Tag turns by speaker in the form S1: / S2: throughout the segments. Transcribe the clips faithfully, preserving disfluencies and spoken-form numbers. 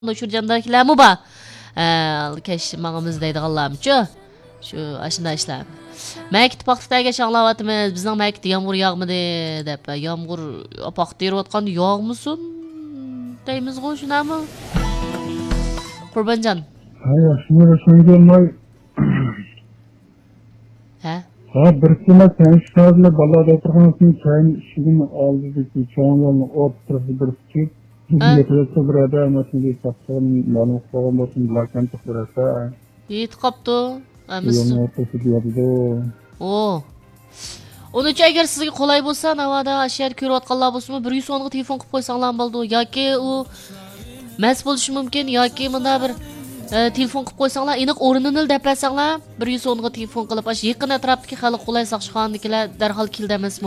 S1: Şurjandakilar mı ba? Keş mağımız deydiğanlarmıçı. Şu aşında işler. Məkit paxtadagi şanlavatımız, bizning məkit yağmur yağmadı dep, yağmur apaq deyirotqan yağmısun deymiz go, şunamı? Qurbanjon.
S2: Hayır, şunu söyleyemay.
S1: Ha?
S2: Ha, bir sene tenişlerle balada oturğansın, çayın işini aldı ki, çoğun yolunu oturup bir çık. Yetirse bir adam nasıl bir saçın, malum falan olsun, lakin tıkırasa.
S1: Yet qaptı.
S2: Yolunu oturup diyordu.
S1: Oo. Onu için eğer sizge kolay bolsa, navada aşağı körüp atqanlar bolsunmu, bir yüz onga telefon qilib qo'ysanglar bo'ldi. Yoki u mas bo'lishi mumkin, yoki menda bir telefon qilib qo'ysanglar, aniq o'rnini deb bersanglar, bir yüz onga telefon qilib, ash yaqin atrofdagi hali qulay saqchixonadagilar darhol keldi emasmi?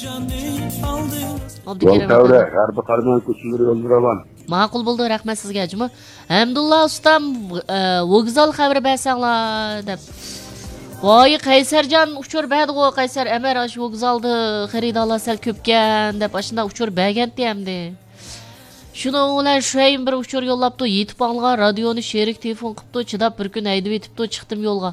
S3: Yo'ltavra, g'arbi qarman ko'chalar yo'ldiraman.
S1: Ma'qul bo'ldi, rahmat sizga, juma. Hamdullah ustam, vokzal xabari bersanglar deb. Voy Qaysarjon uchur berdi-ku, Qaysar Amar ash vokzalda xaridorlar sal ko'pkan deb ashunda uchur bergandi hamdi. Shuni ular shoyim bir uchur yo'llabdi, yetib olgan radioni sherik telefon qilibdi, chidab bir kun haydab yetibdi, chiqdim yo'lga.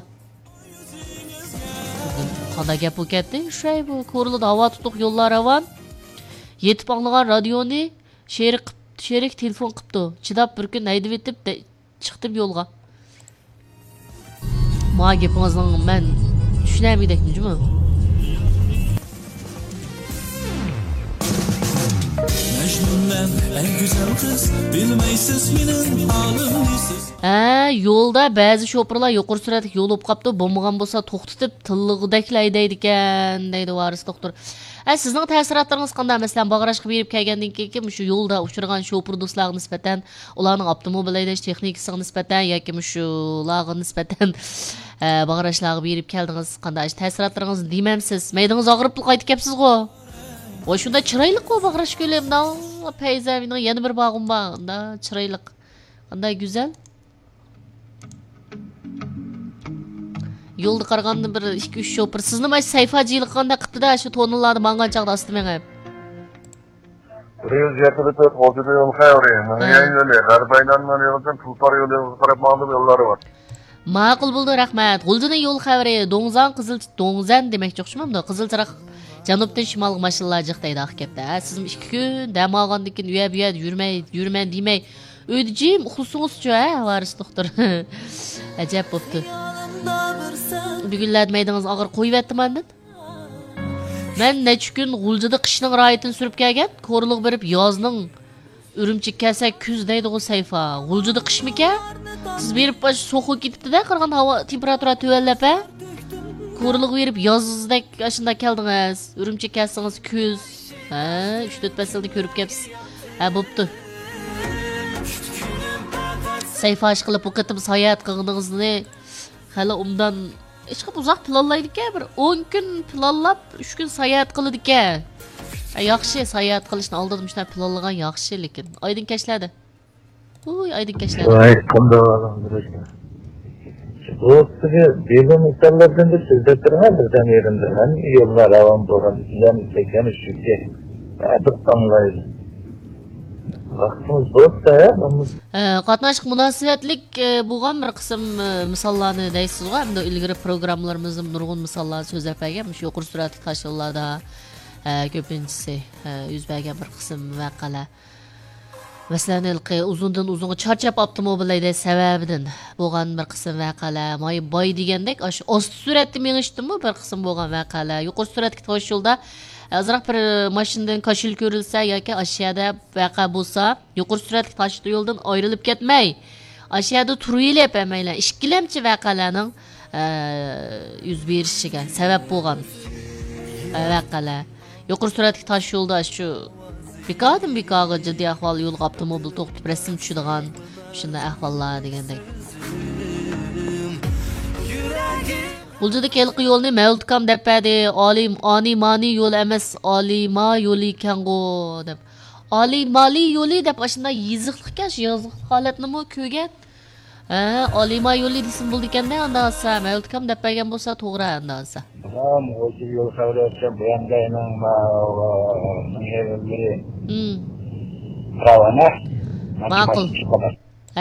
S1: Qanday gap bu ketdi? Shoy bu ko'rildi, havo tutuq yo'llar ravon. Yetib olgan radioni sherik sherik telefon qilibdi, chidab bir kun haydab yetib chiqdim yo'lga. Mağa gapingizning men tushunamidekmi, juma?
S4: Mecnun'dan en güzel kız, bilmeysiz benim halimni siz.
S1: Ha, yo'lda ba'zi sho'pirlar yuqori suratli yo'l o'p qapti, bo'lmagan bo'lsa to'xtatib, tillig'idaklar haydaydi ekan, deydi varis doktor. Ha, sizning ta'sirotlaringiz qanday? Masalan, bag'rashga berib kelgandan keyin shu yo'lda uchirgan sho'pir do'stlarga nisbatan, ularning avtomobil haydash texnikasiga nisbatan yoki shu ularga nisbatan bag'rashlarga berib keldingiz, qanday ta'sirotlaringiz demamsiz? Maydingiz og'rib qaytib kelibsiz-ku. O shunda chiroyli-ku bag'rash ko'lamda, payzavining yana bir bog'im bor, unda chiroyli. Qanday go'zal. Yo'lda qaraganda bir ikki uch sho'pir. Sizni mana sayfachilik qanday qildi-da, shu tonillarni mangan chaqda ostimga qo'yib.
S3: Real jetibet hozirda yo'l xayri. Mana yo'li, g'arbaydan mana yo'ldan Tulpar yo'li qarab ma'lum yo'llari bor.
S1: Ma'qul bo'ldi, rahmat. G'uldini yo'l xayri, Do'ngzan qizil Do'ngzan demoqchi o'xshamamda. Qizilchiroq janubdan shimolga mashinalar jiqdaydi aqibda. Siz ikki kun dam olgandan keyin uya buya yurmay, yurman demay, uyda jim uxlasangiz-chi, ha, varis doktor. Ajab bo'pti. Bugunlar maydingiz og'ir qo'yibdi mendan. Men necha kun G'uljida qishning royatini surib kelgan, ko'rliq berib yozning Urumchik kelsa kuz deydi o sayfa. G'uljida qishmikan? Siz berib baş so'qib ketibdi-da, qirg'in havo temperatura tuvanlab, ha? Ko'rliq berib yozdek ashunda keldingiz. Urumchik kelsangiz kuz. Ha, uch to'rt faslda ko'rib kelibsiz. Ha, bo'pti. Sayfa ish qilib o'qitib sayohat qilganingizni hali undan hech qanday uzoq planlaydi ekan, bir o'n kun planlab uch kun sayohat qiladi ekan. Yaxshi, sayohat qilishni oldin shunday planlagan yaxshi, lekin oydin kashlardi. Uy, oydin kashlardi.
S5: Voy, qanday bo'ladi? Bu sizga belli misollardan bir so'zlab turaman, bizdan yerimda. Men yo'llar ravon bo'lgan, sizdan istakani shuki. Atiqtanlaydi. Vaqtimiz bo'lsa,
S1: qatnashib munosabatlik bo'lgan bir qism misollarni deysiz-ku, hamda ilgari programmalarimizda nurg'un misollar so'zlab bergan, shu yuqori suratli tashkilotlarda ko'pinchisi yuz bergan bir qism voqealar. Masalan, ilqi uzundan uzunga charchab avtomobillarda sababidan bo'lgan bir qism voqealar, moy boy degandek, shu osti suratda mengishdimi bir qism bo'lgan voqealar. Yuqori suratli tosh yo'lda azroq bir mashinadan kashil ko'rilsa yoki aşağıda vaqa bo'lsa, yuqori suratli tosh yo'ldan ayrilib ketmay, aşağıda turib emaylar. Ikkilamchi voqealarning yuz berishiga sabab bo'lgan voqealar. Yuqori suratli tosh yo'lda shu Bikadim bikaga jiddiy ahvol yo'lga avtomobil to'xtatib rasm tushadigan shunday ahvollar degandek. G'uljida kelqi yo'lni Mavludkam deb berdi. Olim ani mani yo'l emas, olima yo'li ekan-ku deb. Olimali yo'li deb ashunda yiziqlikka, shu yoziq holatnimi ko'rgan. Ha, olima yo'li desin bo'ldi ekanda, unda olsa Mavludkam deb bergan bo'lsa to'g'ri unda olsa.
S5: Tamam, o'sha yo'l xabariyatga bayondayman va menga bir
S1: Hmm.
S5: Ravana.
S1: Ma'qul.